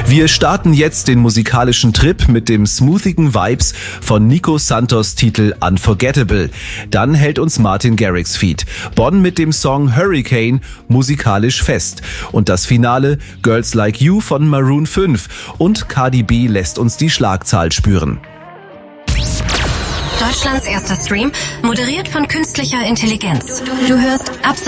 Wir starten jetzt den musikalischen Trip mit dem smoothigen Vibes von Nico Santos Titel Unforgettable. Dann hält uns Martin Garrix Feat. Bonn mit dem Song Hurricane musikalisch fest. Und das Finale Girls Like You von Maroon 5. Und Cardi B lässt uns die Schlagzahl spüren. Deutschlands erster Stream, moderiert von künstlicher Intelligenz. Du hörst Absolut